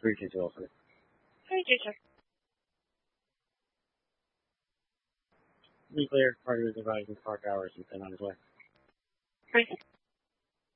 322 Wilson. 322. Be clear, party was advised in Park hours and sent on his way. 3.